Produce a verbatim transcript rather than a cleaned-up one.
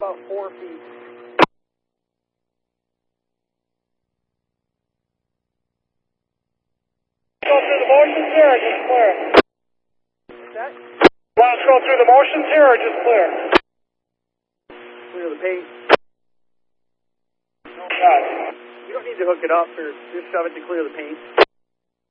about four feet. Go through the motions here or just clear? What's that? Want us to go through the motions here or just clear? Clear the paint. Got it. You don't need to hook it up or just shove it to clear the paint.